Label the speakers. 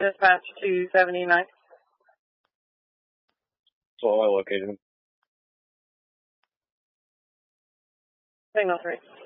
Speaker 1: Dispatch 279.
Speaker 2: So I located him.
Speaker 1: Signal 3.